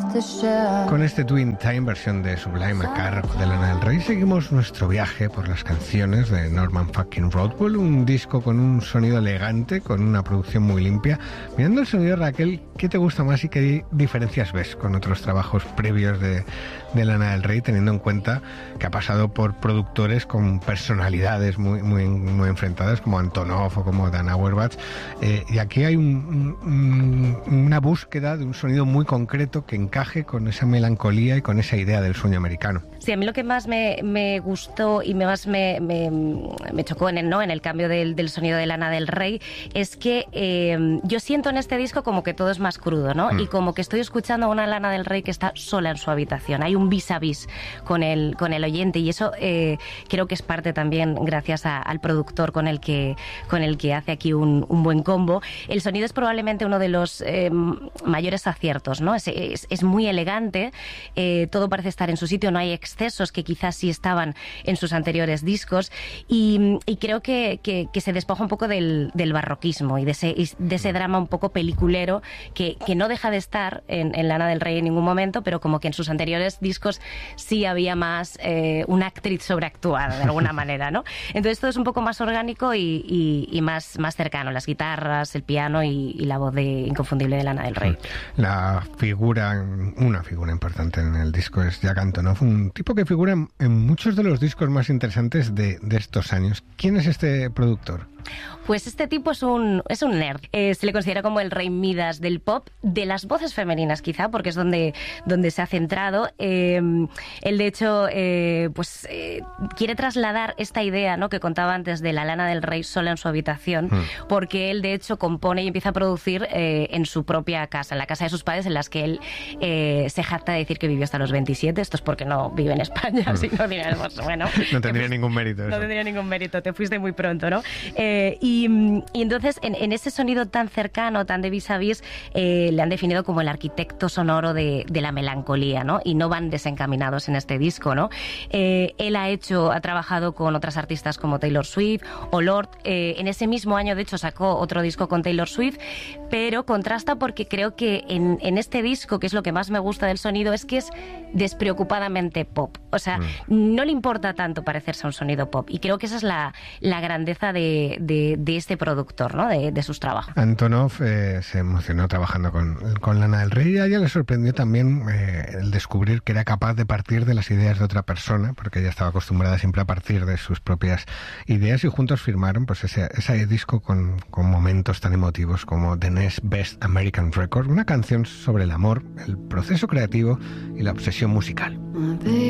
Con este Twin Time, versión de Sublime a cargo de Lana del Rey, seguimos nuestro viaje por las canciones de Norman fucking Rockwell, un disco con un sonido elegante, con una producción muy limpia. Mirando el sonido, Raquel, ¿qué te gusta más y qué diferencias ves con otros trabajos previos de Lana del Rey, teniendo en cuenta que ha pasado por productores con personalidades muy enfrentadas, como Antonov o como Dan Auerbach, y aquí hay una búsqueda de un sonido muy concreto que encaje con esa melancolía y con esa idea del sueño americano? Sí, a mí lo que más me gustó y más me chocó en el cambio del sonido de Lana del Rey es que yo siento en este disco como que todo es más crudo, ¿no? Y como que estoy escuchando a una Lana del Rey que está sola en su habitación. Hay un vis a vis con el oyente, y eso creo que es parte también gracias al productor con el que hace aquí un buen combo. El sonido es probablemente uno de los mayores aciertos, ¿no? Es muy elegante, todo parece estar en su sitio, no hay excesos que quizás sí estaban en sus anteriores discos, y creo que se despoja un poco del barroquismo y de ese drama un poco peliculero que no deja de estar en Lana del Rey en ningún momento, pero como que en sus anteriores discos sí había más una actriz sobreactuada de alguna manera, ¿no? Entonces todo es un poco más orgánico y más cercano, las guitarras, el piano y la voz inconfundible de Lana del Rey. Una figura importante en el disco es Jack Antonoff, un tipo que figura en muchos de los discos más interesantes de estos años. ¿Quién es este productor? Pues este tipo es un nerd. Se le considera como el rey Midas del pop, de las voces femeninas quizá, porque es donde se ha centrado. Él de hecho quiere trasladar esta idea, ¿no?, que contaba antes de la Lana del Rey sola en su habitación, porque él de hecho compone y empieza a producir en su propia casa, en la casa de sus padres, en las que él se jacta de decir que vivió hasta los 27. Esto es porque no vive en España, si no diremos, bueno... No tendría ningún mérito eso. No tendría ningún mérito, te fuiste muy pronto, ¿no? Y entonces, en ese sonido tan cercano, tan de vis a vis, le han definido como el arquitecto sonoro de la melancolía, ¿no? Y no van desencaminados en este disco, ¿no? Él ha trabajado con otras artistas como Taylor Swift o Lorde. En ese mismo año, de hecho, sacó otro disco con Taylor Swift, pero contrasta porque creo que en este disco, que es lo que más me gusta del sonido, es que es despreocupadamente pop. O sea, no le importa tanto parecerse a un sonido pop. Y creo que esa es la grandeza de este productor, ¿no?, de sus trabajos. Antonov se emocionó trabajando con Lana del Rey, y a ella le sorprendió también el descubrir que era capaz de partir de las ideas de otra persona, porque ella estaba acostumbrada siempre a partir de sus propias ideas, y juntos firmaron pues ese disco con momentos tan emotivos como The Next Best American Record, una canción sobre el amor, el proceso creativo y la obsesión musical.